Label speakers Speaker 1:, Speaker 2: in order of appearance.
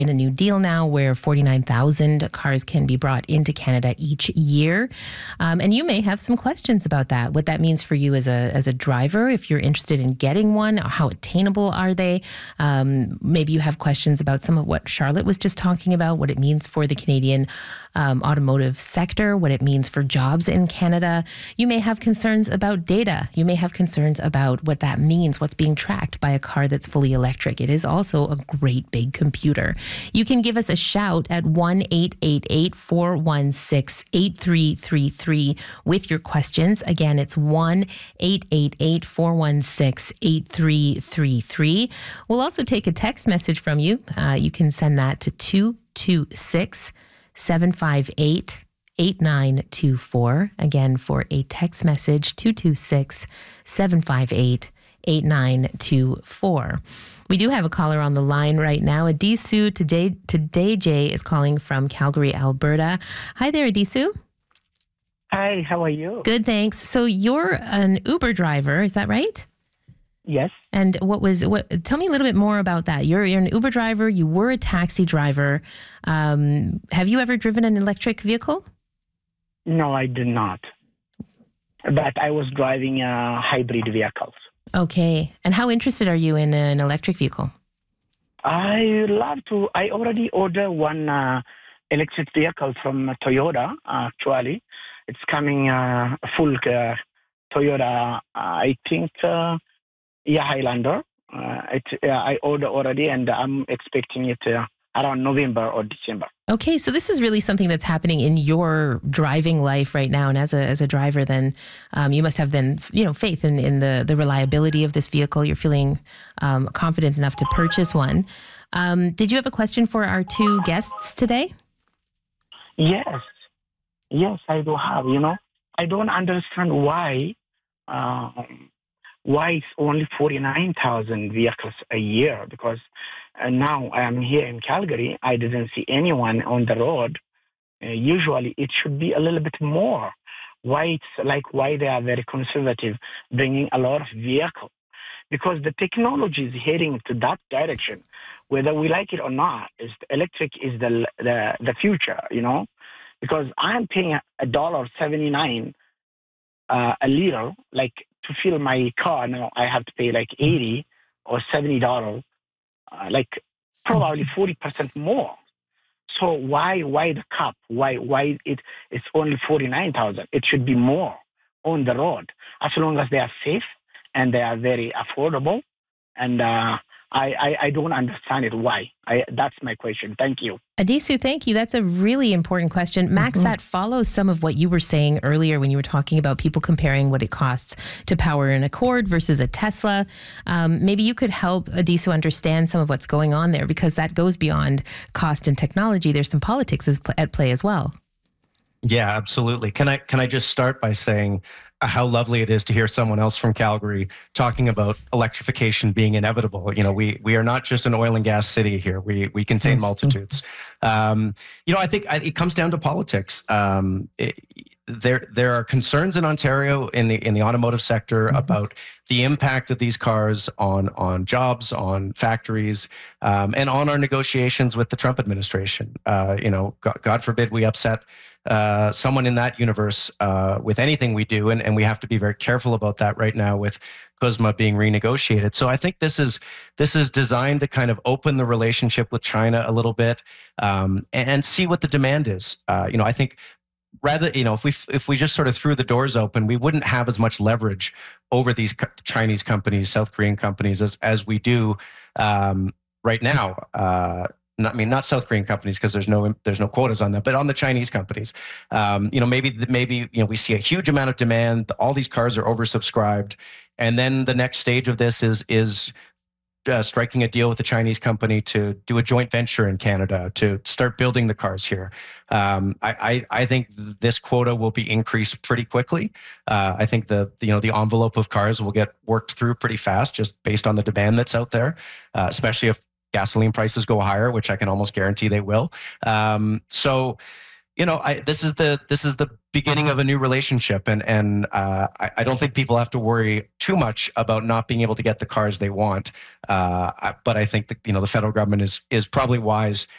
Speaker 1: in a new deal now where 49,000 cars can be brought into Canada each year. And you may have some questions about that, what that means for you as a driver, if you're interested in getting one, or how attainable are they? Maybe you have questions about some of what Charlotte was just talking about, what it means for the Canadian automotive sector, what it means for jobs in Canada. You may have concerns about data. You may have concerns about what that means, what's being tracked by a car that's fully electric. It is also a great big computer. You can give us a shout at 1-888-416-8333 with your questions. Again, it's 1-888-416-8333. We'll also take a text message from you. You can send that to 226-758-8924. Again, for a text message, 226-758-8924. We do have a caller on the line right now. Adisu Today Jay is calling from Calgary, Alberta. Hi there, Adisu.
Speaker 2: Hi, how are you?
Speaker 1: Good, thanks. So you're an Uber driver, is that right?
Speaker 2: Yes.
Speaker 1: And tell me a little bit more about that. You're an Uber driver, you were a taxi driver. Have you ever driven an electric vehicle?
Speaker 2: No, I did not. But I was driving hybrid vehicles.
Speaker 1: Okay. And how interested are you in an electric vehicle?
Speaker 2: I already ordered one electric vehicle from Toyota, actually. It's coming full Toyota, I think, Highlander. I ordered already, and I'm expecting it around November or December.
Speaker 1: Okay, so this is really something that's happening in your driving life right now, and as a driver, then you must have then faith in the reliability of this vehicle. You're feeling confident enough to purchase one. Did you have a question for our two guests today?
Speaker 2: Yes, I do have. I don't understand why it's only 49,000 vehicles a year, because now I am here in Calgary. I didn't see anyone on the road. Usually it should be a little bit more. Why they are very conservative, bringing a lot of vehicles? Because the technology is heading to that direction. Whether we like it or not, electric is the future, because I'm paying $1.79 a liter, to fill my car. Now I have to pay $80 or $70, probably 40% more. So why the cap? Why it's only 49,000? It should be more on the road, as long as they are safe and they are very affordable. And I don't understand it. Why? That's my question. Thank you.
Speaker 1: Adisu, thank you. That's a really important question. Max, that follows some of what you were saying earlier when you were talking about people comparing what it costs to power an Accord versus a Tesla. Maybe you could help Adisu understand some of what's going on there, because that goes beyond cost and technology. There's some politics at play as well.
Speaker 3: Yeah, absolutely. Can I just start by saying how lovely it is to hear someone else from Calgary talking about electrification being inevitable. We are not just an oil and gas city here. We contain multitudes. I think it comes down to politics. There are concerns in Ontario in the automotive sector about the impact of these cars on jobs, on factories, and on our negotiations with the Trump administration. God forbid we upset someone in that universe with anything we do, and we have to be very careful about that right now with CUSMA being renegotiated. So I think this is designed to kind of open the relationship with China a little bit, and see what the demand is. I think rather, if we just sort of threw the doors open, we wouldn't have as much leverage over these Chinese companies, South Korean companies as we do right now. Not South Korean companies, because there's no quotas on that, but on the Chinese companies. Maybe we see a huge amount of demand. All these cars are oversubscribed, and then the next stage of this is striking a deal with a Chinese company to do a joint venture in Canada to start building the cars here. I think this quota will be increased pretty quickly. I think the envelope of cars will get worked through pretty fast, just based on the demand that's out there, especially if gasoline prices go higher, which I can almost guarantee they will. So this is the beginning of a new relationship, and I don't think people have to worry too much about not being able to get the cars they want. But I think that the federal government is probably wise